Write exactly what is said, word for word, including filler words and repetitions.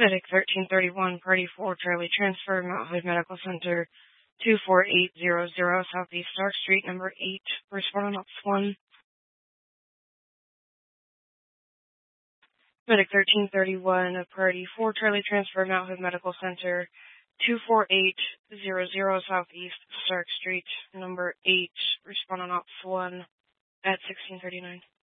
Medic thirteen thirty-one, Party four, Charlie Transfer, Mount Hood Medical Center, two four eight zero zero, Southeast Stark Street, number eight, respond on Ops one. Medic thirteen thirty-one, Party four, Charlie Transfer, Mount Hood Medical Center, two four eight zero zero, Southeast Stark Street, number eight, respond on Ops one at sixteen thirty-nine.